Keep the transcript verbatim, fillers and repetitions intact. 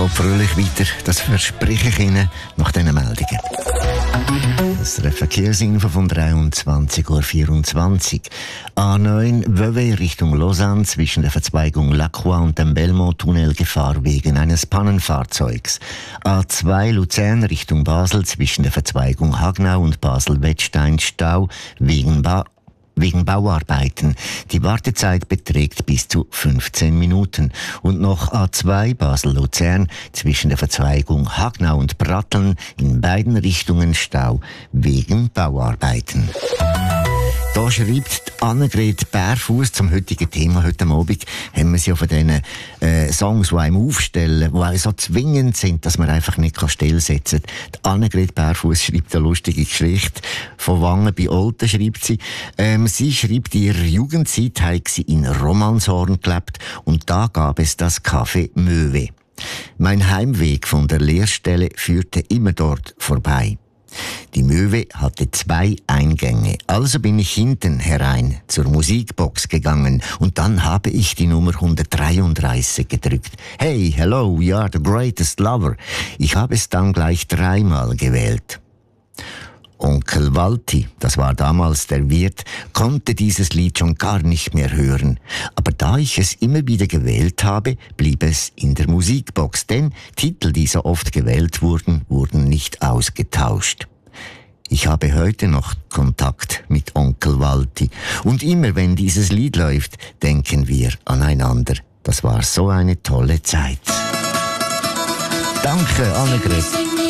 geht fröhlich weiter, das verspreche ich Ihnen nach diesen Meldungen. Das ist eine Verkehrsinfo von dreiundzwanzig Uhr vierundzwanzig. A neun Vevey Richtung Lausanne zwischen der Verzweigung Lacroix und dem Belmont-Tunnel Gefahr wegen eines Pannenfahrzeugs. A zwei Luzern Richtung Basel zwischen der Verzweigung Hagnau und Basel-Wettstein Stau wegen ba Wegen Bauarbeiten. Die Wartezeit beträgt bis zu fünfzehn Minuten. Und noch A zwei Basel-Luzern zwischen der Verzweigung Hagnau und Bratteln in beiden Richtungen Stau wegen Bauarbeiten. Da schreibt Annegret Bärfuss zum heutigen Thema. Heute Abend haben wir sie ja von diesen äh, Songs, die einem aufstellen, die einem so zwingend sind, dass man einfach nicht stillsetzen kann. Die Annegret Bärfuss schreibt eine lustige Geschichte. Von Wangen bei Olten schreibt sie. Ähm, sie schreibt, in ihrer Jugendzeit habe sie in Romanshorn gelebt und da gab es das Café Möwe. Mein Heimweg von der Lehrstelle führte immer dort vorbei. Die Möwe hatte zwei Eingänge, also bin ich hinten herein zur Musikbox gegangen und dann habe ich die Nummer hundertdreiunddreißig gedrückt. Hey, hello, we are the greatest lover. Ich habe es dann gleich dreimal gewählt. Onkel Walti, das war damals der Wirt, konnte dieses Lied schon gar nicht mehr hören. Aber da ich es immer wieder gewählt habe, blieb es in der Musikbox, denn Titel, die so oft gewählt wurden, wurden nicht ausgetauscht. Ich habe heute noch Kontakt mit Onkel Walti. Und immer wenn dieses Lied läuft, denken wir aneinander. Das war so eine tolle Zeit. Danke, Annegret.